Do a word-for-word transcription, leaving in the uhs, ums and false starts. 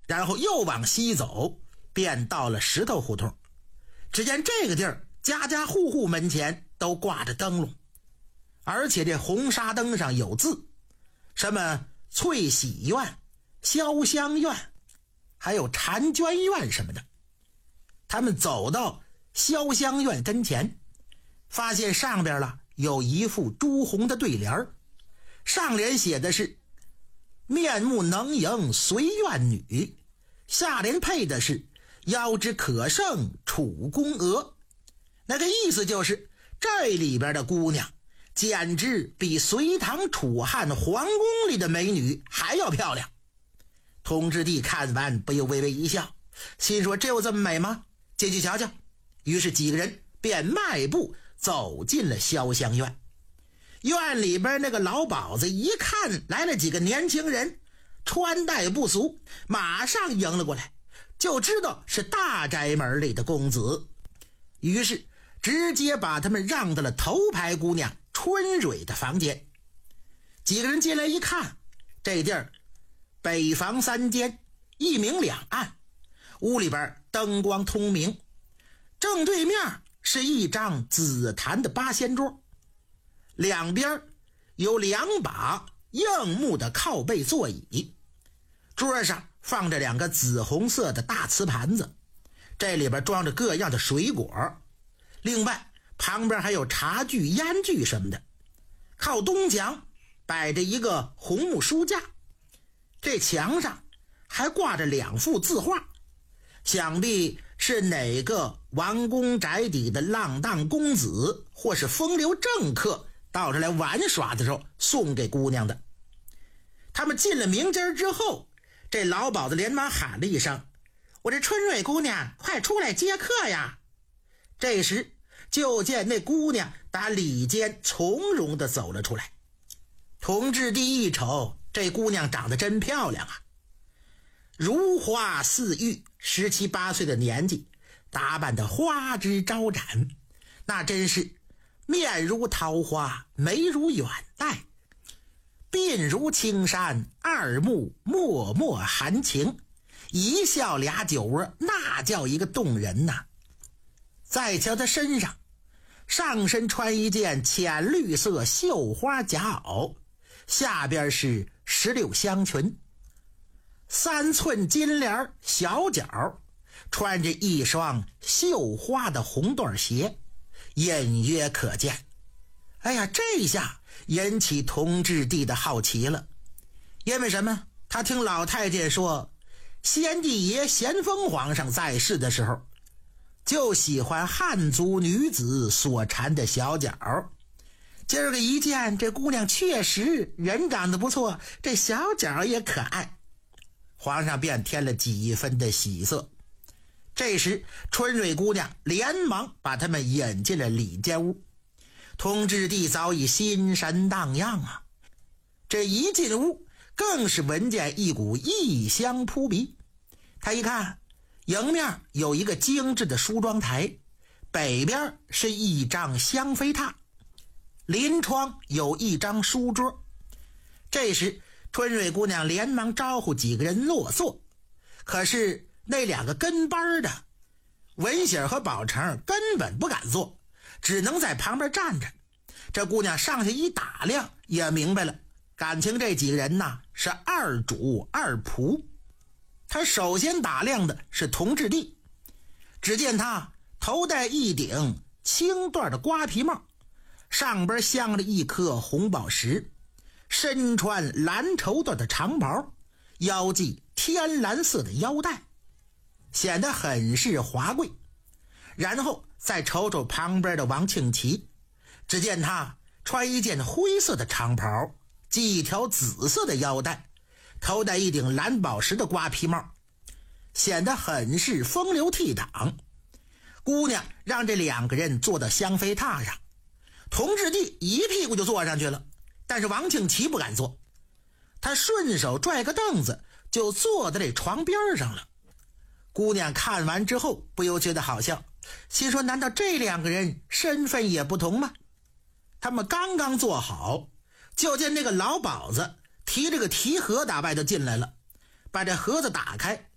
然后又往西走，便到了石头胡同。只见这个地儿家家户户门前都挂着灯笼，而且这红纱灯上有字，什么翠喜院、潇湘院，还有婵娟院什么的。他们走到潇湘院跟前，发现上边了有一副朱红的对联，上联写的是面目能迎随院女，下联配的是腰肢可胜楚宫娥。那个意思就是这里边的姑娘简直比隋唐楚汉皇宫里的美女还要漂亮。同治帝看完不由微微一笑，心说这有这么美吗？进去瞧瞧。于是几个人便迈步走进了潇湘院。院里边那个老鸨子一看来了几个年轻人，穿戴不俗，马上迎了过来，就知道是大宅门里的公子，于是直接把他们让到了头牌姑娘春蕊的房间。几个人进来一看，这地儿北房三间，一明两暗，屋里边灯光通明，正对面是一张紫檀的八仙桌，两边有两把硬木的靠背座椅，桌上放着两个紫红色的大瓷盘子，这里边装着各样的水果，另外旁边还有茶具、烟具什么的。靠东墙摆着一个红木书架，这墙上还挂着两幅字画，想必是哪个王公宅邸的浪荡公子或是风流政客到这来玩耍的时候送给姑娘的。他们进了明间之后，这老鸨子连忙喊了一声：我这春蕊姑娘快出来接客呀。这时就见那姑娘打里间从容地走了出来。同治帝一瞅，这姑娘长得真漂亮啊，如花似玉，十七八岁的年纪，打扮得花枝招展，那真是面如桃花，眉如远黛，鬓如青山，二目脉脉含情，一笑俩酒窝，那叫一个动人呐。再瞧她身上，上身穿一件浅绿色绣花夹袄，下边是石榴香裙，三寸金莲小脚，穿着一双绣花的红缎鞋，隐约可见。哎呀，这下引起同治帝的好奇了。因为什么？他听老太监说，先帝爷咸丰皇上在世的时候就喜欢汉族女子所缠的小脚，今儿个一见这姑娘确实人长得不错，这小脚也可爱，皇上便添了几分的喜色。这时春蕊姑娘连忙把他们引进了里间屋。同治帝早已心神荡漾啊，这一进屋更是闻见一股异香扑鼻。他一看，迎面有一个精致的梳妆台，北边是一张香妃榻，临窗有一张书桌。这时春蕊姑娘连忙招呼几个人落座，可是那两个跟班的文喜和宝成根本不敢坐，只能在旁边站着。这姑娘上去一打量，也明白了，感情这几个人呐是二主二仆。她首先打量的是同治帝，只见他头戴一顶青缎的瓜皮帽，上边镶了一颗红宝石，身穿蓝绸缎的长袍，腰系天蓝色的腰带，显得很是华贵。然后再瞅瞅旁边的王庆祺，只见他穿一件灰色的长袍，系一条紫色的腰带，头戴一顶蓝宝石的瓜皮帽，显得很是风流倜傥。姑娘让这两个人坐到香妃榻上，同治帝一屁股就坐上去了，但是王庆祺不敢坐，他顺手拽个凳子就坐在这床边上了。姑娘看完之后不由觉得好笑，心说难道这两个人身份也不同吗？他们刚刚坐好，就见那个老鸨子提着个提盒打外头进来了，把这盒子打开，